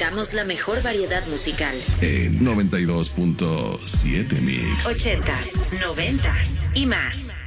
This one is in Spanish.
buscamos la mejor variedad musical. En 92.7 Mix. 80s, 90s y más.